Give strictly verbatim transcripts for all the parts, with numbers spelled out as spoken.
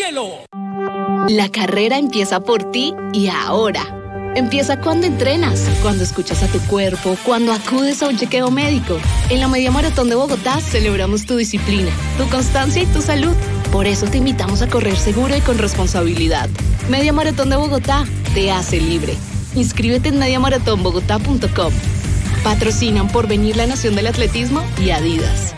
cielo. La carrera empieza por ti y ahora. Empieza cuando entrenas, cuando escuchas a tu cuerpo, cuando acudes a un chequeo médico. En la Media Maratón de Bogotá celebramos tu disciplina, tu constancia y tu salud. Por eso te invitamos a correr seguro y con responsabilidad. Media Maratón de Bogotá te hace libre. Inscríbete en media maratón bogotá punto com. Patrocinan Porvenir, la Nación del Atletismo y Adidas.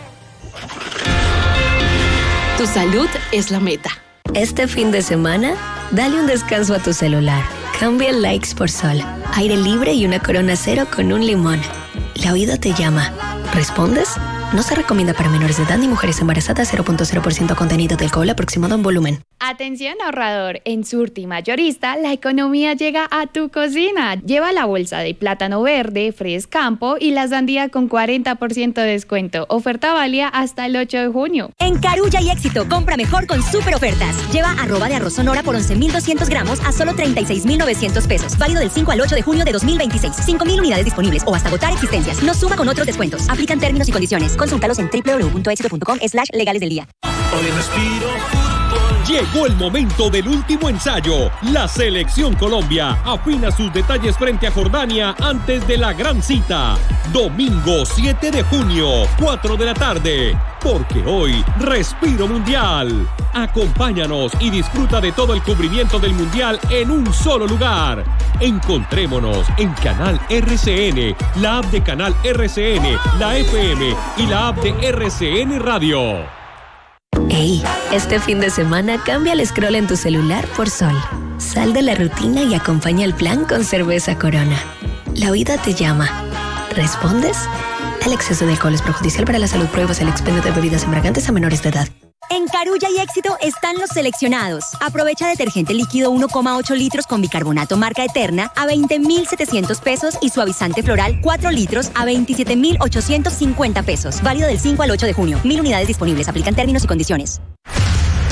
Tu salud es la meta. Este fin de semana, dale un descanso a tu celular. Cambia likes por sol, aire libre y una corona cero con un limón. La vida te llama. ¿Respondes? No se recomienda para menores de edad ni mujeres embarazadas. Cero punto cero por ciento contenido de alcohol aproximado en volumen. Atención ahorrador, en Surti Mayorista la economía llega a tu cocina. Lleva la bolsa de plátano verde, Frescampo y la sandía con cuarenta por ciento de descuento. Oferta válida hasta el ocho de junio. En Carulla y Éxito, compra mejor con super ofertas. Lleva arroba de arroz Sonora por once mil doscientos gramos a solo treinta y seis mil novecientos pesos. Válido del cinco al ocho de junio de dos mil veintiséis. cinco mil unidades disponibles o hasta agotar existencias. No suma con otros descuentos. Aplican términos y condiciones. Consúltalos en doble u doble u doble u punto éxito punto com slash legales del día. Hoy respiro fútbol. Llegó el momento del último ensayo. La Selección Colombia afina sus detalles frente a Jordania antes de la gran cita. Domingo siete de junio, cuatro de la tarde. Porque hoy respiro mundial. Acompáñanos y disfruta de todo el cubrimiento del mundial en un solo lugar. Encontrémonos en Canal R C N, la app de Canal R C N, la F M y la app de R C N Radio. Ey, este fin de semana cambia el scroll en tu celular por Sol. Sal de la rutina y acompaña el plan con cerveza Corona. La vida te llama. ¿Respondes? El exceso de alcohol es perjudicial para la salud. Prohíbas el expendio de bebidas embriagantes a menores de edad. En Carulla y Éxito están los seleccionados. Aprovecha detergente líquido uno coma ocho litros con bicarbonato marca Eterna a veinte mil setecientos pesos y suavizante floral cuatro litros a veintisiete mil ochocientos cincuenta pesos. Válido del cinco al ocho de junio. Mil unidades disponibles. Aplican términos y condiciones.